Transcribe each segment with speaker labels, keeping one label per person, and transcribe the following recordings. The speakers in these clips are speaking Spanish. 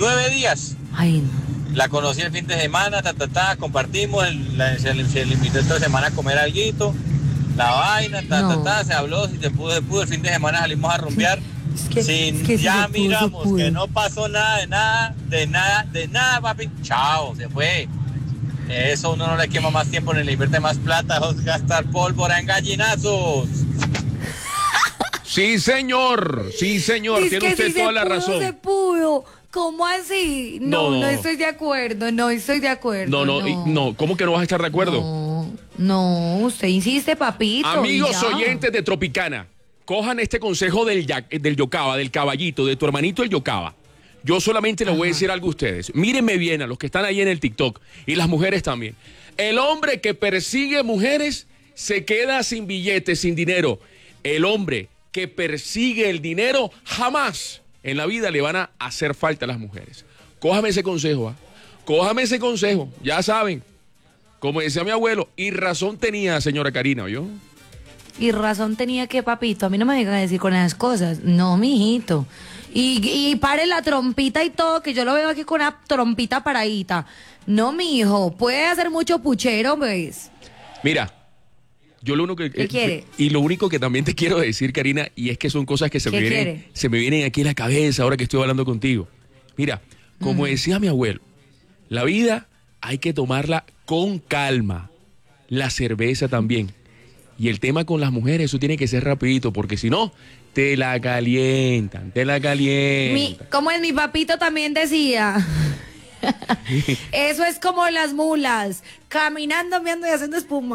Speaker 1: 9 días.
Speaker 2: Ay, no.
Speaker 1: La conocí el fin de semana, compartimos, se le invitó esta semana a comer alguito, la vaina, se habló, si se pudo, el fin de semana salimos a rumbear. Ya miramos que no pasó nada, de nada, papi. Chao, se fue. Eso uno no le quema más tiempo ni le invierte más plata, es gastar pólvora en gallinazos.
Speaker 3: Sí, señor, tiene usted toda la razón.
Speaker 2: Se pudo. ¿Cómo así? No estoy de acuerdo,
Speaker 3: No, ¿cómo que no vas a estar de acuerdo?
Speaker 2: No, usted insiste, papito.
Speaker 3: Amigos oyentes de Tropicana, cojan este consejo del Yocaba, del caballito, de tu hermanito el Yocaba. Yo solamente les voy a decir algo a ustedes. Mírenme bien a los que están ahí en el TikTok y las mujeres también. El hombre que persigue mujeres se queda sin billetes, sin dinero. El hombre que persigue el dinero jamás en la vida le van a hacer falta a las mujeres. Cójame ese consejo, Cójame ese consejo, ya saben. Como decía mi abuelo, y razón tenía, señora Karina, ¿oyó?
Speaker 2: Y razón tenía que, papito, a mí no me vengan a decir con esas cosas. No, mijito. Y pare la trompita y todo, que yo lo veo aquí con una trompita paradita. No, mijo, puede hacer mucho puchero, ¿ves?
Speaker 3: Mira, yo lo único que...
Speaker 2: ¿Qué quiere?
Speaker 3: Y lo único que también te quiero decir, Karina, y es que son cosas que se me vienen aquí en la cabeza ahora que estoy hablando contigo. Mira, como decía mi abuelo, la vida hay que tomarla con calma. La cerveza también. Y el tema con las mujeres, eso tiene que ser rapidito, porque si no, te la calientan.
Speaker 2: Como mi papito también decía... Eso es como las mulas, caminando, meando y haciendo espuma.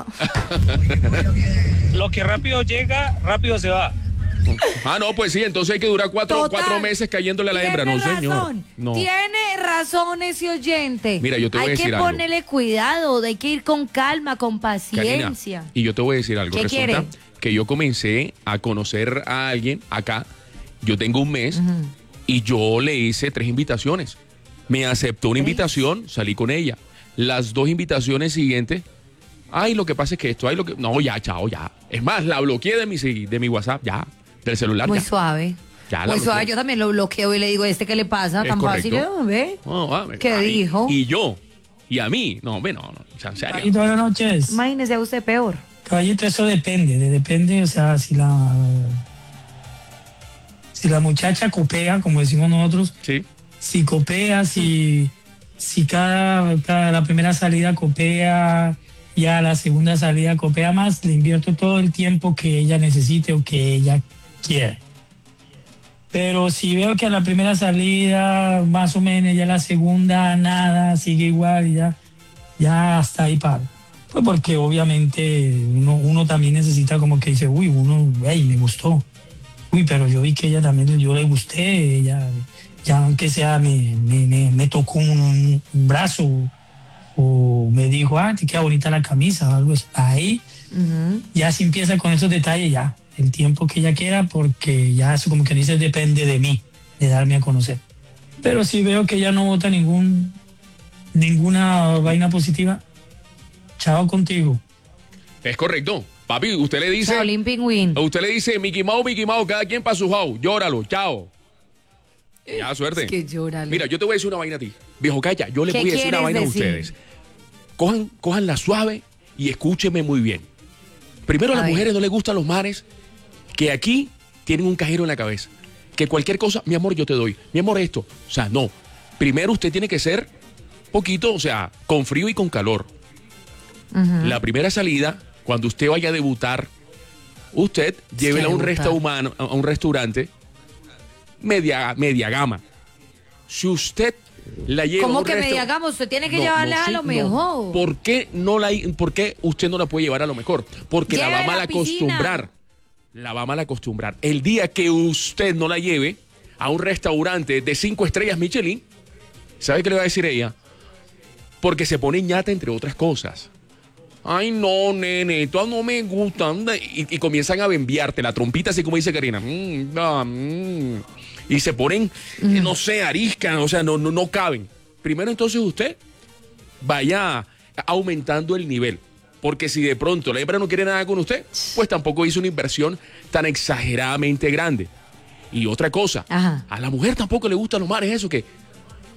Speaker 4: Lo que rápido llega, rápido se va.
Speaker 3: No, pues sí, entonces hay que durar cuatro meses cayéndole a la hembra. No, señor. No.
Speaker 2: Tiene razón ese oyente.
Speaker 3: Mira, yo te voy a decir algo.
Speaker 2: Hay que ponerle cuidado, hay que ir con calma, con paciencia.
Speaker 3: Karina, y yo te voy a decir algo.
Speaker 2: ¿Qué quiere?
Speaker 3: Que yo comencé a conocer a alguien acá. Yo tengo un mes y yo le hice 3 invitaciones. Me aceptó una invitación, salí con ella. Las 2 invitaciones siguientes, lo que pasa es que esto, no, ya, chao, ya. Es más, la bloqueé de mi WhatsApp, ya, del celular.
Speaker 2: Muy
Speaker 3: ya.
Speaker 2: Suave.
Speaker 3: Ya
Speaker 2: muy suave, yo también lo bloqueo y le digo, ¿qué le pasa?
Speaker 3: Es
Speaker 2: tan
Speaker 3: correcto.
Speaker 2: Fácil, ¿ve? ¿Qué dijo?
Speaker 3: Y yo, y a mí, no, en serio.
Speaker 5: Caballito, buenas noches.
Speaker 2: Imagínese a usted peor.
Speaker 5: Caballito, eso depende, o sea, si la muchacha copea, como decimos nosotros,
Speaker 3: sí.
Speaker 5: Si copea, si cada la primera salida copea, ya la segunda salida copea más, le invierto todo el tiempo que ella necesite o que ella quiera. Pero si veo que a la primera salida, más o menos, ya la segunda, nada, sigue igual, ya hasta ahí paro. Pues porque obviamente uno también necesita como que dice, me gustó. Pero yo vi que ella también, yo le gusté, ya aunque sea me tocó un brazo o me dijo, te queda bonita la camisa o algo ahí, ya se empieza con esos detalles, ya el tiempo que ella quiera, porque ya eso como que dice depende de mí, de darme a conocer. Pero si veo que ella no bota ninguna vaina positiva, chao contigo.
Speaker 3: Es correcto. Papi, usted le dice...
Speaker 2: Shaolin Pingüín.
Speaker 3: Usted le dice, Mickey Mouse, cada quien para su house, llóralo, chao. Ya, suerte.
Speaker 2: Es que llóralo.
Speaker 3: Mira, yo te voy a decir una vaina a ti. Viejo Calla, yo le voy a decir una vaina a ustedes. Cojan la suave y escúchenme muy bien. Primero, a las mujeres no les gustan los manes que aquí tienen un cajero en la cabeza. Que cualquier cosa, mi amor, yo te doy. Mi amor, esto. O sea, no. Primero usted tiene que ser poquito, o sea, con frío y con calor. La primera salida, cuando usted vaya a debutar, usted llévela a un restaurante media gama. Si usted la lleva
Speaker 2: ¿Cómo que media gama? Usted tiene que llevarla a lo mejor.
Speaker 3: ¿Por qué usted no la puede llevar a lo mejor? Porque la va a mal acostumbrar. La va a mal acostumbrar. El día que usted no la lleve a un restaurante de 5 estrellas Michelin, ¿sabe qué le va a decir ella? Porque se pone ñata, entre otras cosas. Ay, no, nene, tú no me gustan. Y comienzan a bembiarte la trompita, así como dice Karina. Y se ponen, no sé, ariscan, o sea, no caben. Primero, entonces, usted vaya aumentando el nivel. Porque si de pronto la hembra no quiere nada con usted, pues tampoco hizo una inversión tan exageradamente grande. Y otra cosa, a la mujer tampoco le gustan los mares, eso que